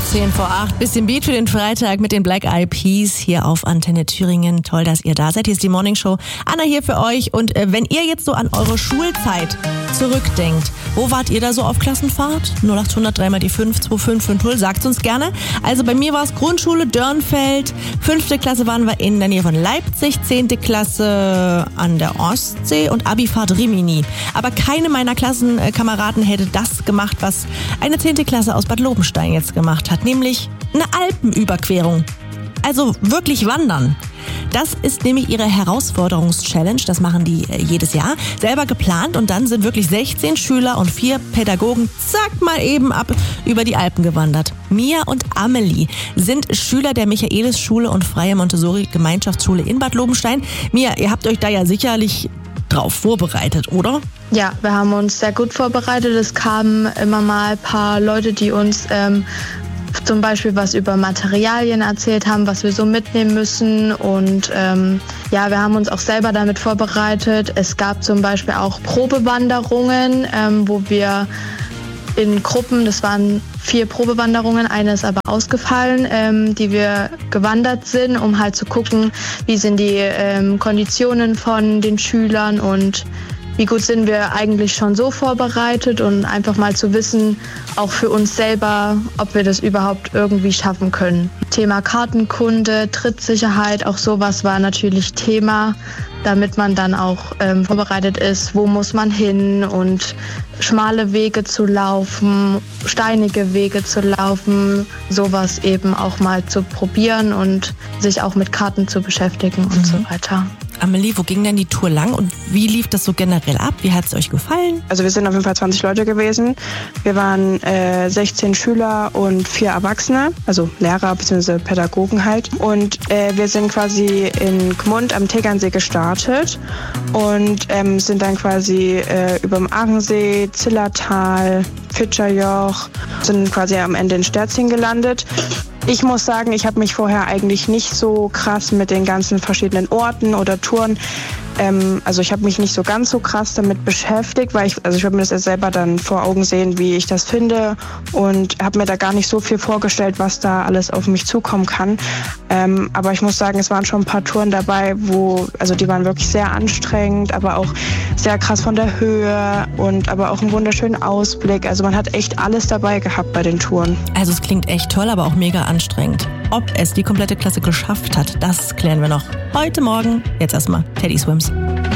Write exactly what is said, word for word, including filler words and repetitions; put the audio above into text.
zehn vor acht. Bisschen Beat für den Freitag mit den Black Eyed Peas hier auf Antenne Thüringen. Toll, dass ihr da seid. Hier ist die Morning Show. Anna hier für euch. Und äh, wenn ihr jetzt so an eure Schulzeit zurückdenkt, wo wart ihr da so auf Klassenfahrt? null acht hundert drei mal die fünf zwei fünf fünf null. Sagt's uns gerne. Also bei mir war es Grundschule Dörnfeld. Fünfte Klasse waren wir in der Nähe von Leipzig. Zehnte Klasse an der Ostsee und Abifahrt Rimini. Aber keine meiner Klassenkameraden hätte das gemacht, was eine zehnte Klasse aus Bad Lobenstein jetzt gemacht hat, nämlich eine Alpenüberquerung. Also wirklich wandern. Das ist nämlich ihre Herausforderungs-Challenge, das machen die jedes Jahr, selber geplant und dann sind wirklich sechzehn Schüler und vier Pädagogen, zack, mal eben ab über die Alpen gewandert. Mia und Amelie sind Schüler der Michaelis-Schule und Freie Montessori-Gemeinschaftsschule in Bad Lobenstein. Mia, ihr habt euch da ja sicherlich drauf vorbereitet, oder? Ja, wir haben uns sehr gut vorbereitet. Es kamen immer mal ein paar Leute, die uns ähm, zum Beispiel was über Materialien erzählt haben, was wir so mitnehmen müssen. Und ähm, ja, wir haben uns auch selber damit vorbereitet. Es gab zum Beispiel auch Probewanderungen, ähm, wo wir in Gruppen, das waren vier Probewanderungen, eine ist aber ausgefallen, ähm, die wir gewandert sind, um halt zu gucken, wie sind die ähm, Konditionen von den Schülern und wie gut sind wir eigentlich schon so vorbereitet und einfach mal zu wissen, auch für uns selber, ob wir das überhaupt irgendwie schaffen können. Thema Kartenkunde, Trittsicherheit, auch sowas war natürlich Thema, damit man dann auch ähm, vorbereitet ist, wo muss man hin und schmale Wege zu laufen, steinige Wege zu laufen, sowas eben auch mal zu probieren und sich auch mit Karten zu beschäftigen und mhm. so weiter. Amelie, wo ging denn die Tour lang und wie lief das so generell ab? Wie hat es euch gefallen? Also wir sind auf jeden Fall zwanzig Leute gewesen. Wir waren äh, sechzehn Schüler und vier Erwachsene, also Lehrer bzw. Pädagogen halt. Und äh, wir sind quasi in Gmund am Tegernsee gestartet und ähm, sind dann quasi äh, über dem Aachensee, Zillertal, Fitscherjoch, sind quasi am Ende in Sterzing gelandet. Ich muss sagen, ich habe mich vorher eigentlich nicht so krass mit den ganzen verschiedenen Orten oder Touren, ähm, also ich habe mich nicht so ganz so krass damit beschäftigt, weil ich, also ich habe mir das ja selber dann vor Augen sehen, wie ich das finde und habe mir da gar nicht so viel vorgestellt, was da alles auf mich zukommen kann. Ähm, aber ich muss sagen, es waren schon ein paar Touren dabei, wo, also die waren wirklich sehr anstrengend, aber auch sehr krass von der Höhe und aber auch einen wunderschönen Ausblick. Also man hat echt alles dabei gehabt bei den Touren. Also es klingt echt toll, aber auch mega anstrengend. Ob es die komplette Klasse geschafft hat, das klären wir noch heute Morgen. Jetzt erstmal Teddy Swims.